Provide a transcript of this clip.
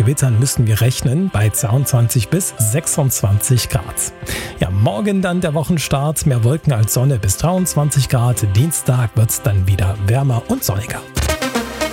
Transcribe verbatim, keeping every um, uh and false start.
Gewittern müssen wir rechnen bei zweiundzwanzig bis sechsundzwanzig Grad. Ja, morgen dann der Wochenstart, mehr Wolken als Sonne bis dreiundzwanzig Grad. Dienstag wird es dann wieder wärmer und sonniger.